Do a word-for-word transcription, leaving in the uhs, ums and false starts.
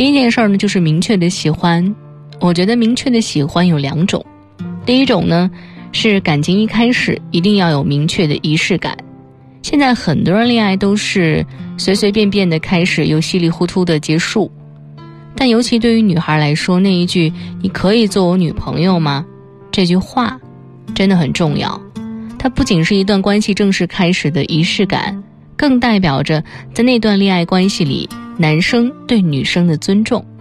第一件事呢，就是明确的喜欢。我觉得明确的喜欢有两种，第一种呢，是感情一开始一定要有明确的仪式感。现在很多人恋爱都是随随便便的开始，又稀里糊涂的结束。但尤其对于女孩来说，那一句你可以做我女朋友吗？这句话真的很重要。它不仅是一段关系正式开始的仪式感，更代表着在那段恋爱关系里男生对女生的尊重。